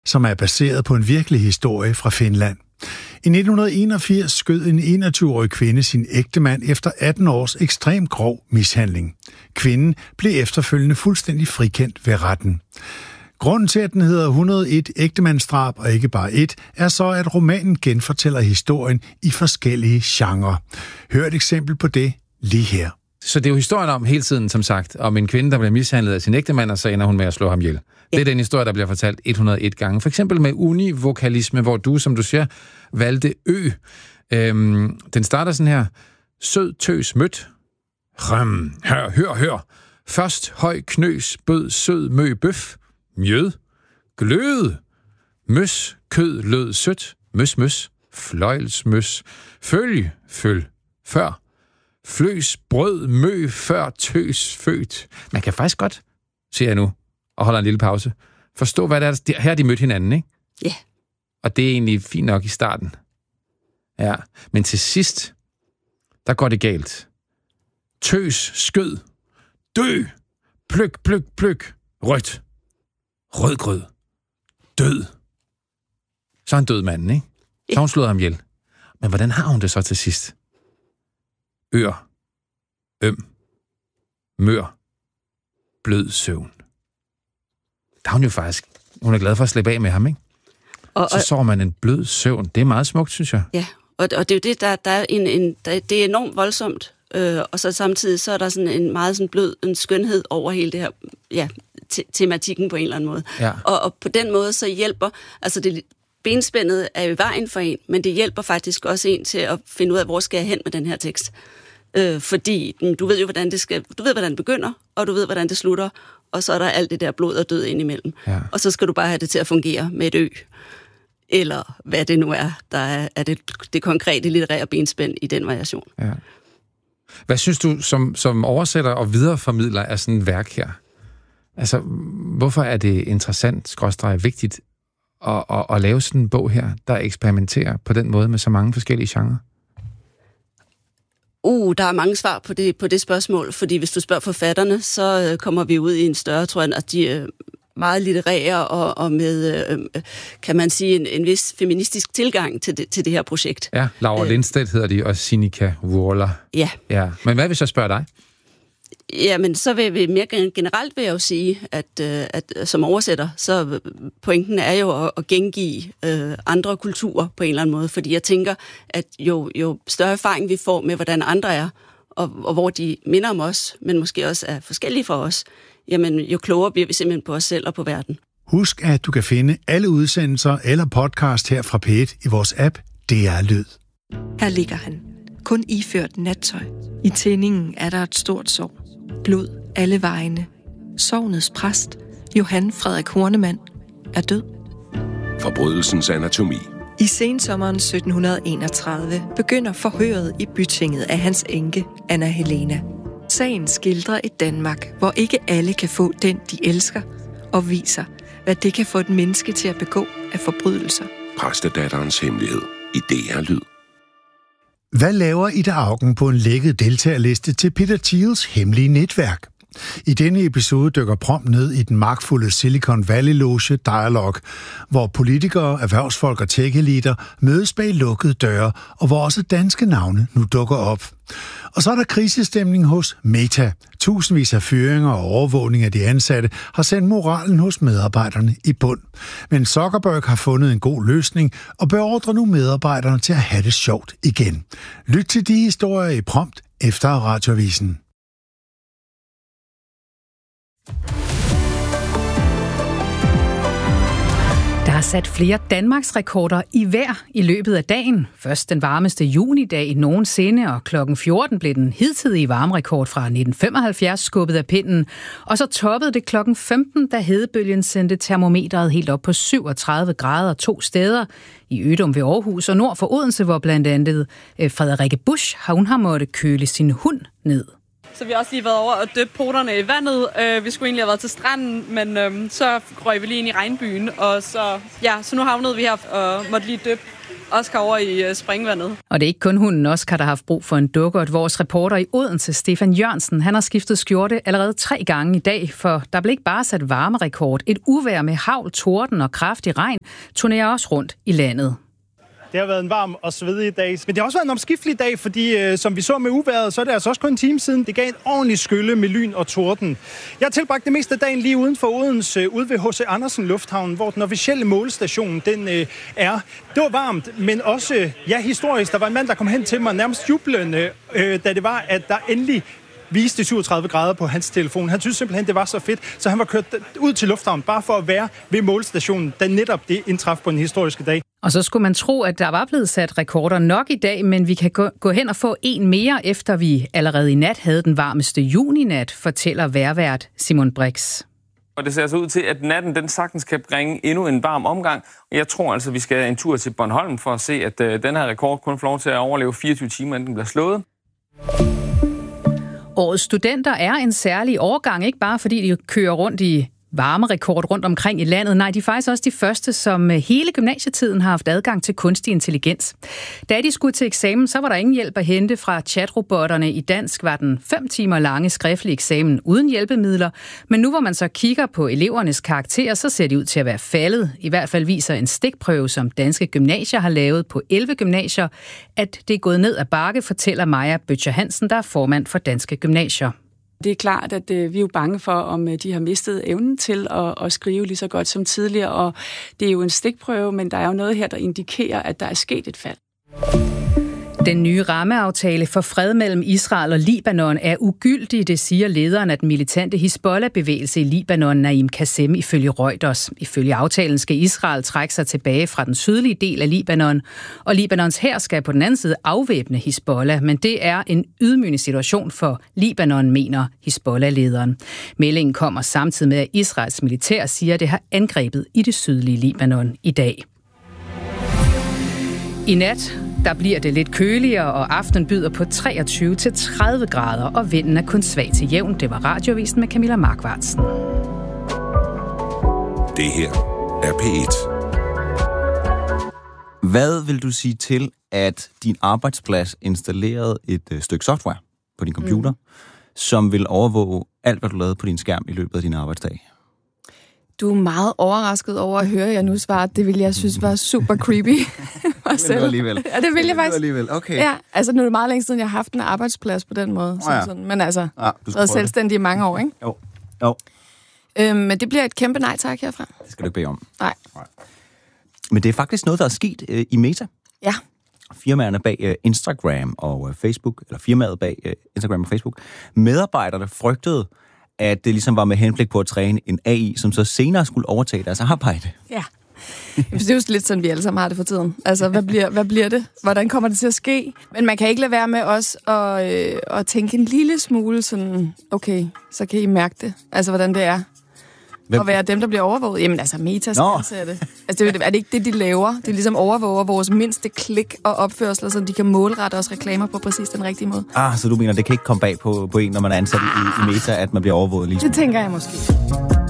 som er baseret på en virkelig historie fra Finland. I 1981 skød en 21-årig kvinde sin ægtemand efter 18 års ekstremt grov mishandling. Kvinden blev efterfølgende fuldstændig frikendt ved retten. Grunden til, at den hedder 101 ægtemandsdrab og ikke bare et, er så, at romanen genfortæller historien i forskellige genrer. Hør et eksempel på det lige her. Så det er jo historien om hele tiden, som sagt, om en kvinde, der bliver mishandlet af sin ægtemand, og så ender hun med at slå ham ihjel. Ja. Det er den historie, der bliver fortalt 101 gange. For eksempel med univokalisme, hvor du, som du siger, valgte ø. Den starter sådan her. Sød tøs mødt. Hør. Først høj knøs, bød sød mø bøf. Mjød. Glød. Møs. Kød lød sødt. Møs. Fløjlsmøs. Følg. Før. Fløs brød mø før tøs født. Man kan faktisk godt, siger jeg nu, og holder en lille pause, forstå, hvad det er. Her har de mødt hinanden, ikke? Ja. Yeah. Og det er egentlig fint nok i starten. Ja, men til sidst, der går det galt. Tøs, skød, dø, pløk, rødt, rødgrød, død. Så er han død manden, ikke? Så hun slået ham ihjel. Men hvordan har hun det så til sidst? Ør, mør, blød søvn. Der er hun jo faktisk, hun er glad for at slippe af med ham, ikke? Så sover man en blød søvn. Det er meget smukt, synes jeg. Ja, og det er jo det, der er det er enormt voldsomt, og så samtidig så er der sådan en meget sådan blød en skønhed over hele det her, tematikken på en eller anden måde. Ja. Og på den måde så hjælper, altså det benspændet er jo i vejen for en, men det hjælper faktisk også en til at finde ud af, hvor skal jeg hen med den her tekst. Fordi du ved jo, hvordan det begynder, og du ved, hvordan det slutter, og så er der alt det der blod og død indimellem. Ja. Og så skal du bare have det til at fungere med et ø. Eller hvad det nu er, der er det konkrete litterære benspænd i den variation. Ja. Hvad synes du som oversætter og videreformidler af sådan et værk her? Altså, hvorfor er det interessant, vigtigt at lave sådan en bog her, der eksperimenterer på den måde med så mange forskellige genrer? Der er mange svar på det spørgsmål, fordi hvis du spørger forfatterne, så kommer vi ud i en større, tror jeg, at de er meget litterære og med, kan man sige, en vis feministisk tilgang til det her projekt. Ja, Laura Lindstedt hedder de, og Sinikka Wuorla. Ja. Men hvad hvis jeg spørger dig? Jamen, så vil mere generelt vil jeg jo sige, at som oversætter, så pointen er jo at gengive andre kulturer på en eller anden måde, fordi jeg tænker, at jo større erfaring vi får med, hvordan andre er, og hvor de minder om os, men måske også er forskellige fra os, jamen jo klogere bliver vi simpelthen på os selv og på verden. Husk, at du kan finde alle udsendelser eller podcast her fra P1 i vores app DR Lyd. Her ligger han, kun iført nattøj. I tændingen er der et stort sår. Blod alle vegne. Sognets præst, Johan Frederik Hornemann, er død. Forbrydelsens anatomi. I sensommeren 1731 begynder forhøret i bytinget af hans enke, Anna Helena. Sagen skildrer et Danmark, hvor ikke alle kan få den, de elsker, og viser, hvad det kan få et menneske til at begå af forbrydelser. Præstedatterens hemmelighed i DR Lyd. Hvad laver Ida Auken på en lækket deltagerliste til Peter Thiels hemmelige netværk? I denne episode dykker prompt ned i den magtfulde Silicon Valley-loge Dialog, hvor politikere, erhvervsfolk og tech-eliter mødes bag lukkede døre, og hvor også danske navne nu dukker op. Og så er der krisestemning hos Meta. Tusindvis af fyringer og overvågning af de ansatte har sendt moralen hos medarbejderne i bund. Men Zuckerberg har fundet en god løsning og beordrer nu medarbejderne til at have det sjovt igen. Lyt til de historier i prompt efter Radioavisen. Der er sat flere Danmarks rekorder i vejr i løbet af dagen. Først den varmeste junidag nogensinde, og klokken 14 blev den hidtidige varmerekord fra 1975 skubbet af pinden. Og så toppede det klokken 15, da hedebølgen sendte termometeret helt op på 37 grader 2 steder. I Ødum ved Aarhus og nord for Odense, hvor blandt andet Frederikke Busch har måttet køle sin hund ned. Så vi har også lige været over og døbe poterne i vandet. Vi skulle egentlig have været til stranden, men så røg vi lige ind i regnbyen. Og så nu havnede vi her og måtte lige døbe Oscar over i springvandet. Og det er ikke kun hunden Oscar, der har haft brug for en dukkert. Vores reporter i Odense, Stefan Jørgensen, han har skiftet skjorte allerede 3 gange i dag, for der blev ikke bare sat varmerekord. Et uvejr med hagl, torden og kraftig regn turnerer også rundt i landet. Det har været en varm og svedig dag, men det har også været en omskiftelig dag, fordi som vi så med uvejret, så er det altså også kun en time siden, det gav en ordentlig skylle med lyn og torden. Jeg har tilbragt det meste af dagen lige uden for Odense, ude ved H.C. Andersen Lufthavn, hvor den officielle målestation den er. Det var varmt, men også historisk. Der var en mand, der kom hen til mig nærmest jublende, da det var, at der endelig viste 37 grader på hans telefon. Han synes simpelthen, det var så fedt, så han var kørt ud til lufthavnen bare for at være ved målestationen, da netop det indtraf på en historiske dag. Og så skulle man tro, at der var blevet sat rekorder nok i dag, men vi kan gå hen og få en mere, efter vi allerede i nat havde den varmeste juninat, fortæller vejrvært Simon Brix. Og det ser altså ud til, at natten den sagtens kan bringe endnu en varm omgang. Jeg tror altså, vi skal en tur til Bornholm for at se, at den her rekord kun får lov til at overleve 24 timer, inden den bliver slået. Årets studenter er en særlig årgang, ikke bare fordi de kører rundt i varmerekord rundt omkring i landet. Nej, de er faktisk også de første, som hele gymnasietiden har haft adgang til kunstig intelligens. Da de skulle til eksamen, så var der ingen hjælp at hente fra chatrobotterne. I dansk var den 5 timer lange skriftlige eksamen uden hjælpemidler. Men nu hvor man så kigger på elevernes karakterer, så ser de ud til at være faldet. I hvert fald viser en stikprøve, som danske gymnasier har lavet på 11 gymnasier, at det er gået ned ad bakke, fortæller Maja Bøtcher Hansen, der er formand for Danske Gymnasier. Det er klart, at vi er jo bange for, om de har mistet evnen til at skrive lige så godt som tidligere, og det er jo en stikprøve, men der er jo noget her, der indikerer, at der er sket et fald. Den nye rammeaftale for fred mellem Israel og Libanon er ugyldig, det siger lederen af den militante Hizbollah-bevægelse i Libanon, Naim Qasem, ifølge Reuters. Ifølge aftalen skal Israel trække sig tilbage fra den sydlige del af Libanon, og Libanons hær skal på den anden side afvæbne Hizbollah, men det er en ydmygende situation for Libanon, mener Hizbollah-lederen. Meldingen kommer samtidig med, at Israels militær siger, at det har angrebet i det sydlige Libanon i dag. I nat der bliver det lidt køligere, og aften byder på 23-30 grader, og vinden er kun svag til jævn. Det var Radiovisen med Camilla Markvartsen. Det her er P1. Hvad vil du sige til, at din arbejdsplads installerede et stykke software på din computer, som vil overvåge alt, hvad du lavede på din skærm i løbet af din arbejdsdag? Du er meget overrasket over at høre, at jeg nu svarer, det ville jeg synes var super creepy. Det vil alligevel. Ja, det vil jeg faktisk. Alligevel. Okay. Ja, altså nu er det meget længe siden, jeg har haft en arbejdsplads på den måde. Sådan. Men altså, jeg har været selvstændig i mange år, ikke? Jo. Men det bliver et kæmpe nej tak herfra. Det skal du ikke bede om. Nej. Men det er faktisk noget, der er sket i Meta. Ja. Firmaerne bag Instagram og Facebook, eller firmaet bag Instagram og Facebook, medarbejderne frygtede, at det ligesom var med henblik på at træne en AI, som så senere skulle overtage deres arbejde. Ja. Det er jo lidt sådan, vi alle sammen har det for tiden. Altså, hvad bliver det? Hvordan kommer det til at ske? Men man kan ikke lade være med os at tænke en lille smule sådan, okay, så kan I mærke det. Altså, hvordan det er. Og være dem, der bliver overvåget. Jamen altså, Meta skal det. Altså, er det ikke det, de laver? Det er ligesom overvåger vores mindste klik og opførsler, så de kan målrette os reklamer på præcis den rigtige måde. Så du mener, det kan ikke komme bag på en, når man er ansat i Meta, at man bliver overvåget lige? Det tænker jeg måske.